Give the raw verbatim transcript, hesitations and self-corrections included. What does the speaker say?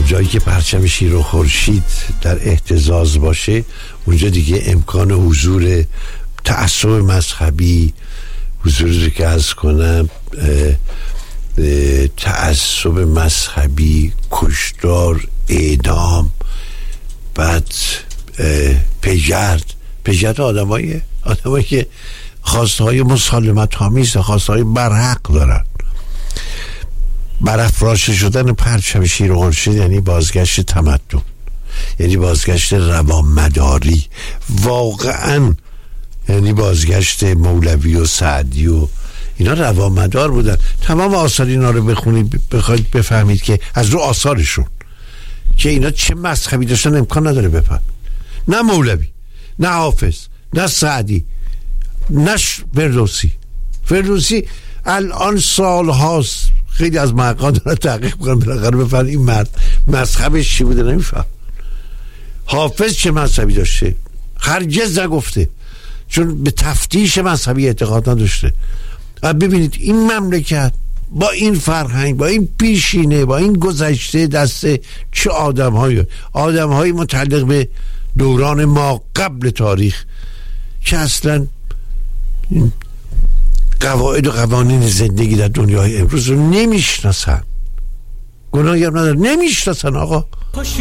جایی که پرچم شیر و خورشید در اهتزاز باشه، اونجا دیگه امکان حضور تعصب مذهبی، حضوری که از کنم تعصب مذهبی، کشتار، اعدام، بعد پیگرد پیگرد آدم هایی آدم هایی که خواسته های مسالمت آمیز، خواسته های برحق دارن. برافراشته شدن پرچم شیر و خورشید یعنی بازگشت تمدن، یعنی بازگشت روانمداری، واقعا یعنی بازگشت مولوی و سعدی و اینا روانمدار بودن. تمام آثار اینا رو بخونید بخواید بفهمید که از رو آثارشون که اینا چه مذهبی داشتن امکان نداره بفهم. نه مولوی، نه حافظ، نه سعدی، نه فردوسی. فردوسی الان سال هاست خیلی از محققان دارن تحقیق میکنن بالاخره بفهم این مرد مذهبش چی بوده، نمیفهم. حافظ چه مذهبی داشته هرگز نگفته، چون به تفتیش مذهبی اعتقاد نداشته. ببینید این مملکت با این فرهنگ، با این پیشینه، با این گذشته دست چه آدم های آدم های متعلق به دوران ما قبل تاریخ که اصلا قواعد و قوانین زندگی در دنیای امروز رو نمیشناسن. گناهی هم نداره، نمیشناسن آقا.